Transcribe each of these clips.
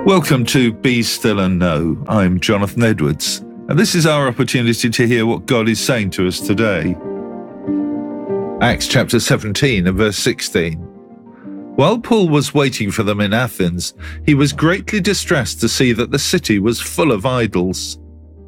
Welcome to Be Still and Know. I'm Jonathan Edwards, and this is our opportunity to hear what God is saying to us today. Acts chapter 17 and verse 16. While Paul was waiting for them in Athens, he was greatly distressed to see that the city was full of idols.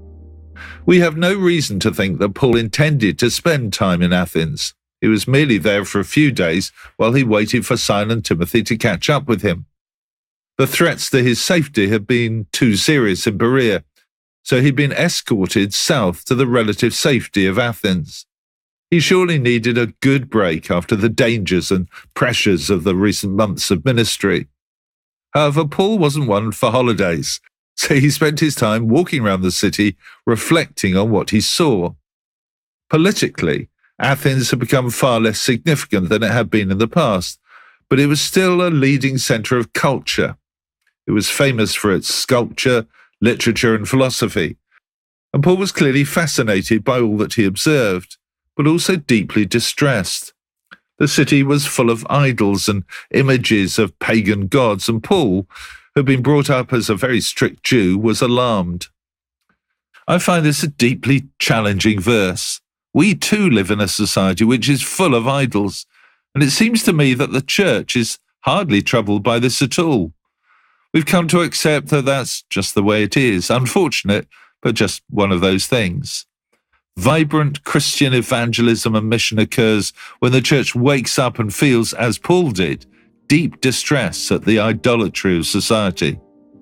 We have no reason to think that Paul intended to spend time in Athens. He was merely there for a few days while he waited for Silas and Timothy to catch up with him. The threats to his safety had been too serious in Berea, so he'd been escorted south to the relative safety of Athens. He surely needed a good break after the dangers and pressures of the recent months of ministry. However, Paul wasn't one for holidays, so he spent his time walking around the city, reflecting on what he saw. Politically, Athens had become far less significant than it had been in the past, but it was still a leading centre of culture. It was famous for its sculpture, literature, and philosophy, and Paul was clearly fascinated by all that he observed, but also deeply distressed. The city was full of idols and images of pagan gods, and Paul, who had been brought up as a very strict Jew, was alarmed. I find this a deeply challenging verse. We too live in a society which is full of idols, and it seems to me that the church is hardly troubled by this at all. We've come to accept that that's just the way it is, unfortunate, but just one of those things. Vibrant Christian evangelism and mission occurs when the church wakes up and feels, as Paul did, deep distress at the idolatry of society.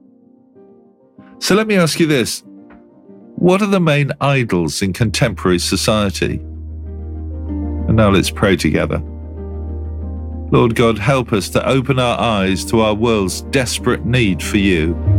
So let me ask you this. What are the main idols in contemporary society? And now let's pray together. Lord God, help us to open our eyes to our world's desperate need for you.